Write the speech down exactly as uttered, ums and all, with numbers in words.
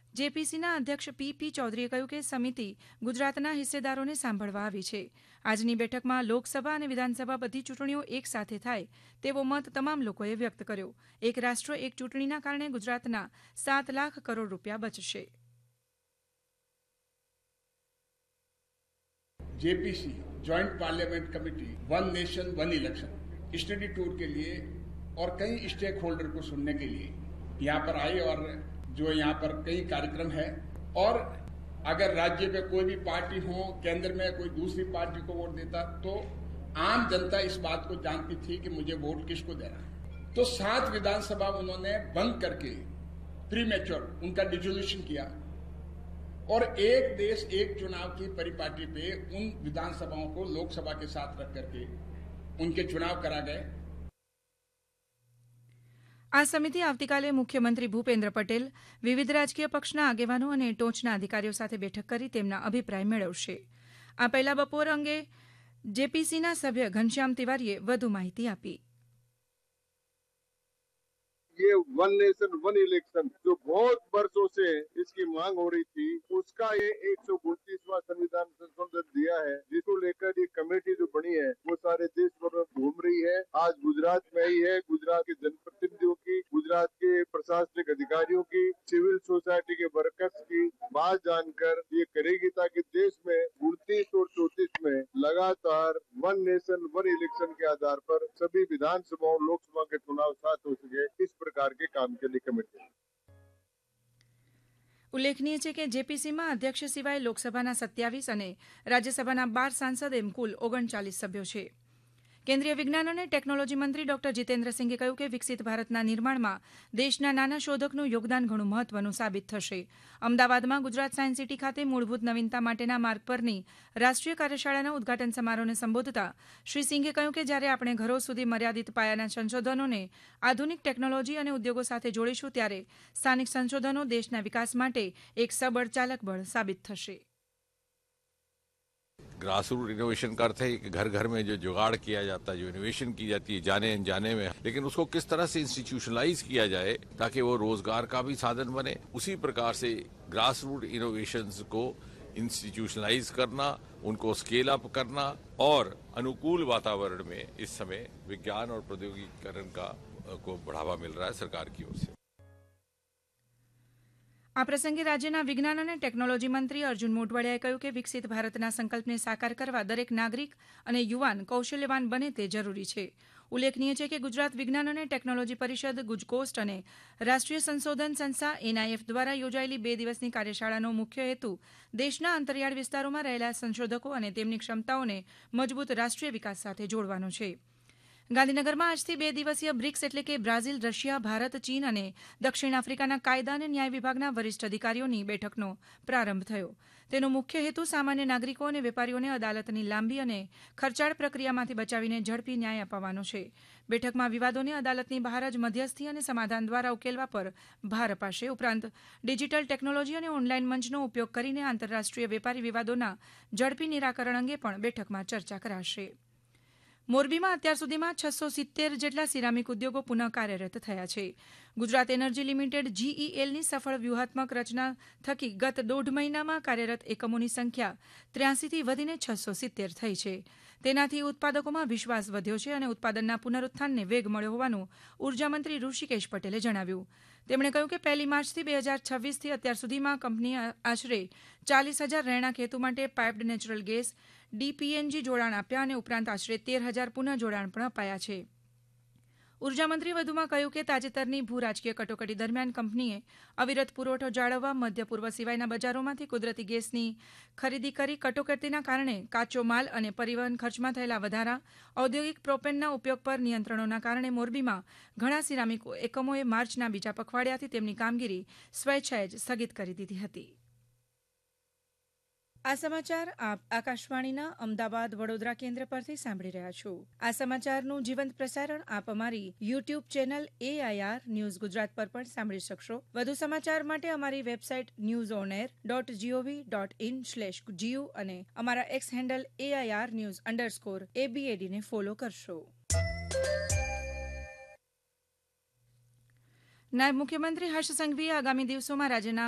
જેપીસીના અધ્યક્ષ પી પી ચૌધરીએ કહ્યું કે સમિતિ ગુજરાતના હિસ્સેદારોને સાંભળવા આવી છે. આજની બેઠકમાં લોકસભા અને વિધાનસભા બધી ચૂંટણીઓ એક સાથે થાય તેવો મત તમામ લોકોએ વ્યક્ત કર્યો. એક રાષ્ટ્ર એક ચૂંટણીના કારણે ગુજરાતના સાત લાખ કરોડ રૂપિયા બચશે. JPC joint parliament committee one nation one election study tour के लिए और कई स्टेक होल्डर को सुनने के लिए यहाँ पर आई और जो यहाँ पर कई कार्यक्रम है और अगर राज्य में कोई भी पार्टी हो केंद्र में कोई दूसरी पार्टी को वोट देता तो आम जनता इस बात को जानती थी कि मुझे वोट किसको देना है. तो सात विधानसभा उन्होंने बंद करके प्री मैच्योर उनका डिसोल्यूशन किया और एक देश एक चुनाव की परिपाटी पे उन विधानसभाओं को लोकसभा के साथ रख करके उनके चुनाव करा गए. આ સમિતિ આવતીકાલે મુખ્યમંત્રી ભૂપેન્દ્ર પટેલ, વિવિધ રાજકીય પક્ષના આગેવાનો અને ટોચના અધિકારીઓ સાથે બેઠક કરી તેમના અભિપ્રાય મેળવશે. આ પહેલા બપોર અંગે જેપીસીના સભ્ય ઘનશ્યામ તિવારીએ વધુ માહિતી આપી. ये वन नेशन वन इलेक्शन जो बहुत वर्षों से इसकी मांग हो रही थी, उसका ये एक सौ उनतीसवां संविधान संशोधन दिया है, जिसको लेकर ये कमेटी जो बनी है वो सारे देश भर में घूम रही है. आज गुजरात में ही है. गुजरात के जनप्रतिनिधियों की, गुजरात के प्रशासनिक अधिकारियों की, सिविल सोसाइटी के वर्कर्स की बात जानकर ये करेगी ताकि देश में उनतीस और चौतीस में लगातार वन नेशन वन इलेक्शन के आधार पर सभी विधानसभाओं लोकसभा के चुनाव साथ हो सके. इस प्रकार के काम के लिए कमेटी. ઉલ્લેખનીય છે કે જેપીસીમાં અધ્યક્ષ સિવાય લોકસભાના સત્યાવીસ અને રાજ્યસભાના બાર સાંસદ એમ કુલ ઓગણચાલીસ સભ્યો છે. કેન્દ્રીય વિજ્ઞાન અને ટેકનોલોજી મંત્રી ડોક્ટર જીતેન્દ્રસિંઘે કહ્યું કે વિકસિત ભારતના નિર્માણમાં દેશના નાના શોધકનું યોગદાન ઘણું મહત્વનું સાબિત થશે. અમદાવાદમાં ગુજરાત સાયન્સ સિટી ખાતે મૂળભૂત નવીનતા માટેના માર્ગ પરની રાષ્ટ્રીય કાર્યશાળાના ઉદઘાટન સમારોહને સંબોધતા શ્રી સિંઘે કહ્યું કે જ્યારે આપણે ઘરો સુધી મર્યાદિત પાયાના સંશોધનોને આધુનિક ટેકનોલોજી અને ઉદ્યોગો સાથે જોડીશું ત્યારે સ્થાનિક સંશોધનો દેશના વિકાસ માટે એક સબળ ચાલક બળ સાબિત થશે. ग्रास रूट इनोवेशन का अर्थ है कि घर घर में जो जुगाड़ किया जाता है, जो इनोवेशन की जाती है जाने अनजाने में, लेकिन उसको किस तरह से इंस्टीट्यूशनलाइज किया जाए ताकि वो रोजगार का भी साधन बने. उसी प्रकार से ग्रास रूट इनोवेशंस को इंस्टीट्यूशनलाइज करना, उनको स्केल अप करना और अनुकूल वातावरण में इस समय विज्ञान और प्रौद्योगिकीकरण का को बढ़ावा मिल रहा है सरकार की ओर से. આ પ્રસંગે રાજ્યના વિજ્ઞાન અને ટેકનોલોજી મંત્રી અર્જુન મોઢવાડિયાએ કહ્યું કે વિકસિત ભારતના સંકલ્પને સાકાર કરવા દરેક નાગરિક અને યુવાન કૌશલ્યવાન બને તે જરૂરી છે. ઉલ્લેખનીય છે કે ગુજરાત વિજ્ઞાન અને ટેકનોલોજી પરિષદ, ગુજકોસ્ટ અને રાષ્ટ્રીય સંશોધન સંસ્થા એનઆઈએફ દ્વારા યોજાયેલી બે દિવસની કાર્યશાળાનો મુખ્ય હેતુ દેશના અંતરિયાળ વિસ્તારોમાં રહેલા સંશોધકો અને તેમની ક્ષમતાઓને મજબૂત રાષ્ટ્રીય વિકાસ સાથે જોડવાનો છે. ગાંધીનગરમાં આજથી બે દિવસીય બ્રિક્સ એટલે કે બ્રાઝિલ, રશિયા, ભારત, ચીન અને દક્ષિણ આફ્રિકાના કાયદા અને ન્યાય વિભાગના વરિષ્ઠ અધિકારીઓની બેઠકનો પ્રારંભ થયો. તેનો મુખ્ય હેતુ સામાન્ય નાગરિકો અને વેપારીઓને અદાલતની લાંબી અને ખર્ચાળ પ્રક્રિયામાંથી બચાવીને ઝડપી ન્યાય અપાવવાનો છે. બેઠકમાં વિવાદોને અદાલતની બહાર જ મધ્યસ્થી અને સમાધાન દ્વારા ઉકેલવા પર ભાર અપાશે. ઉપરાંત ડિજિટલ ટેકનોલોજી અને ઓનલાઈન મંચનો ઉપયોગ કરીને આંતરરાષ્ટ્રીય વેપારી વિવાદોના ઝડપી નિરાકરણ અંગે પણ બેઠકમાં ચર્ચા કરાશે. મોરબીમાં અત્યાર સુધીમાં છસો સિત્તેર જેટલા સિરામિક ઉદ્યોગો પુનઃ કાર્યરત થયા છે. ગુજરાત એનર્જી લિમિટેડ જીઈએલની સફળ વ્યૂહાત્મક રચના થકી ગત દોઢ મહિનામાં કાર્યરત એકમોની સંખ્યા ત્ર્યાસીથી વધીને છસો સિત્તેર થઈ છે. તેનાથી ઉત્પાદકોમાં વિશ્વાસ વધ્યો છે અને ઉત્પાદનના પુનરુત્થાનને વેગ મળ્યો હોવાનું ઉર્જામંત્રી ઋષિકેશ પટેલે જણાવ્યું. તેમણે કહ્યું કે પહેલી માર્ચથી બે હજાર છવ્વીસથી અત્યાર સુધીમાં કંપનીએ આશરે ચાલીસ હજાર રહેણાંક હેતુ માટે પાઇપ્ડ નેચરલ ગેસ ડીપીએનજી જોડાણ આપ્યા અને ઉપરાંત આશરે તેર હજાર પુનઃ જોડાણ પણ અપાયા છે. ઉર્જામંત્રી વધુમાં કહ્યું કે તાજેતરની ભૂ રાજકીય કટોકટી દરમિયાન કંપનીએ અવિરત પુરવઠો જાળવવા મધ્ય પૂર્વ સિવાયના બજારોમાંથી કુદરતી ગેસની ખરીદી કરી કટોકટીના કારણે કાચો માલ અને પરિવહન ખર્ચમાં થયેલા વધારા, ઔદ્યોગિક પ્રોપેનના ઉપયોગ પર નિયંત્રણોના કારણે મોરબીમાં ઘણા સિરામિક એકમોએ માર્ચના બીજા પખવાડિયાથી તેમની કામગીરી સ્વેચ્છાએ જ સ્થગિત કરી દીધી હતી. આ સમાચાર આપ આકાશવાણીના અમદાવાદ વડોદરા કેન્દ્ર પરથી સાંભળી રહ્યા છો. આ સમાચારનું જીવંત પ્રસારણ આપ અમારી YouTube channel AIR news Gujarat પર પણ સાંભળી શકશો. વધુ સમાચાર માટે અમારી website news on air dot GOV dot in slash GU અને અમારા x handle AIR news underscore એબીએડીને follow કરશો. નાયબ મુખ્યમંત્રી હર્ષ સંઘવીએ આગામી દિવસોમાં રાજ્યના